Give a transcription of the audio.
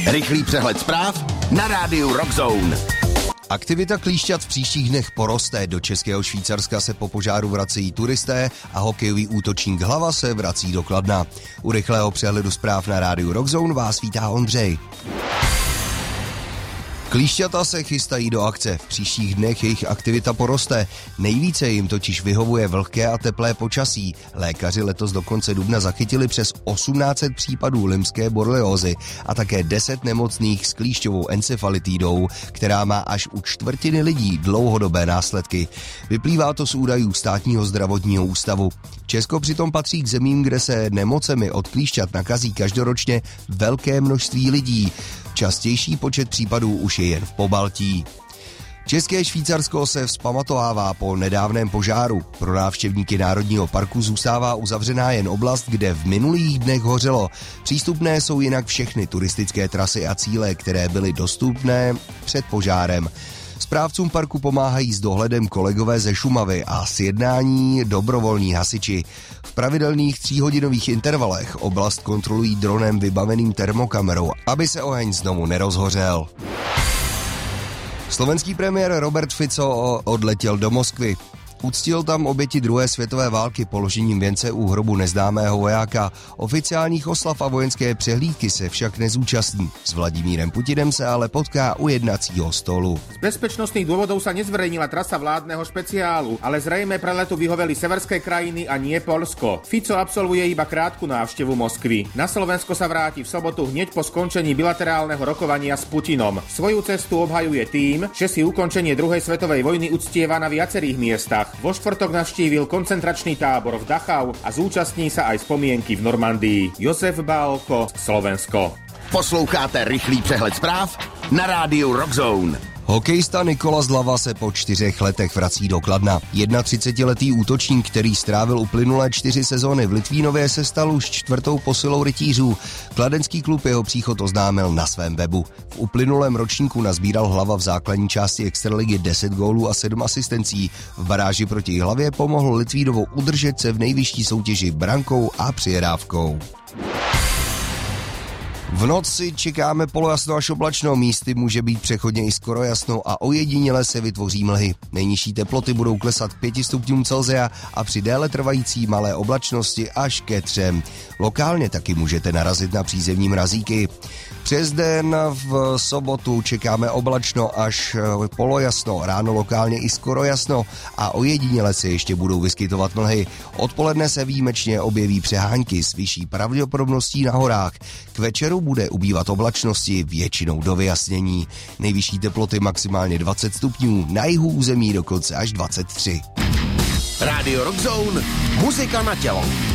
Rychlý přehled zpráv na rádiu Rock Zone. Aktivita klíšťat v příštích dnech poroste. Do Českého Švýcarska se po požáru vracejí turisté a hokejový útočník Hlava se vrací do Kladna. U rychlého přehledu zpráv na rádiu Rock Zone vás vítá Ondřej. Klíšťata se chystají do akce. V příštích dnech jejich aktivita poroste. Nejvíce jim totiž vyhovuje vlhké a teplé počasí. Lékaři letos do konce dubna zachytili přes 1800 případů limské boreliózy a také 10 nemocných s klíšťovou encefalitidou, která má až u čtvrtiny lidí dlouhodobé následky. Vyplývá to z údajů Státního zdravotního ústavu. Česko přitom patří k zemím, kde se nemocemi od klíšťat nakazí každoročně velké množství lidí. Častější počet případů už je jen v Pobaltí. České Švýcarsko se vzpamatovává po nedávném požáru. Pro návštěvníky Národního parku zůstává uzavřená jen oblast, kde v minulých dnech hořelo. Přístupné jsou jinak všechny turistické trasy a cíle, které byly dostupné před požárem. Správcům parku pomáhají s dohledem kolegové ze Šumavy a sjednání dobrovolní hasiči. V pravidelných 3hodinových intervalech oblast kontrolují dronem vybaveným termokamerou, aby se oheň znovu nerozhořel. Slovenský premiér Robert Fico odletěl do Moskvy. Uctil tam oběti druhé světové války položením věnce u hrobu neznámého vojáka. Oficiálních oslav a vojenské přehlídky se však nezúčastní. S Vladimírem Putinem se ale potká u jednacího stolu. Z bezpečnostných dôvodov sa nezverejnila trasa vládneho špeciálu, ale zrejme pre letu vyhoveli severské krajiny a nie Poľsko. Fico absolvuje iba krátku návštevu Moskvy. Na Slovensko sa vráti v sobotu hneď po skončení bilaterálneho rokovania s Putinom. Svoju cestu obhajuje tým, že si ukončenie druhej svetovej vojny uctieva na viacerých miestach. Vo štvrtok navštívil koncentračný tábor v Dachau a zúčastní sa aj spomienky v Normandii. Josef Bálko, Slovensko. Posloucháte rychlý přehled zpráv na rádiu Rock Zone. Hokejista Nikola Zlava se po 4 letech vrací do Kladna. 31letý útočník, který strávil uplynulé 4 sezóny v Litvínově, se stal už 4. posilou rytířů. Kladenský klub jeho příchod oznámil na svém webu. V uplynulém ročníku nazbíral Hlava v základní části extraligy 10 gólů a 7 asistencí. V baráži proti Hlavě pomohl Litvínovu udržet se v nejvyšší soutěži brankou a přijedávkou. V noci čekáme polojasno až oblačno, místy může být přechodně i skoro jasno a ojediněle se vytvoří mlhy. Nejnižší teploty budou klesat k 5 stupňům Celsia a při déle trvající malé oblačnosti až ke 3. Lokálně taky můžete narazit na přízemní mrazíky. Přes den v sobotu čekáme oblačno až polojasno, ráno lokálně i skoro jasno a ojediněle se ještě budou vyskytovat mlhy. Odpoledne se výjimečně objeví přehánky s vyšší pravděpodobností na horách. K večeru bude ubývat oblačnosti, většinou do vyjasnění. Nejvyšší teploty maximálně 20 stupňů, na jihu území dokonce až 23. Rádio Rock Zone, muzika na tělo.